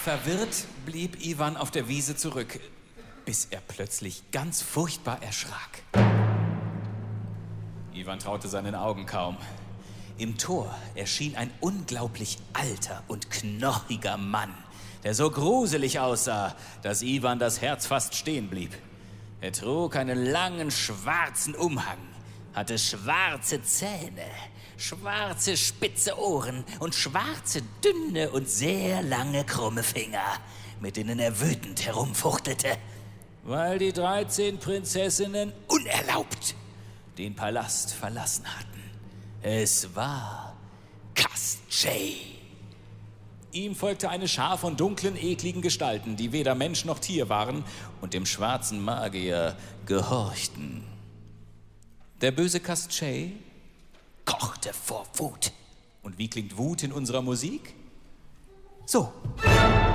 Verwirrt blieb Iwan auf der Wiese zurück, bis er plötzlich ganz furchtbar erschrak. Iwan traute seinen Augen kaum. Im Tor erschien ein unglaublich alter und knochiger Mann, der so gruselig aussah, dass Iwan das Herz fast stehen blieb. Er trug einen langen schwarzen Umhang, hatte schwarze Zähne, schwarze spitze Ohren und schwarze, dünne und sehr lange krumme Finger, mit denen er wütend herumfuchtelte, weil die 13 Prinzessinnen unerlaubt den Palast verlassen hatten. Es war Koschei. Ihm folgte eine Schar von dunklen, ekligen Gestalten, die weder Mensch noch Tier waren und dem schwarzen Magier gehorchten. Der böse Koschei kochte vor Wut. Und wie klingt Wut in unserer Musik? So.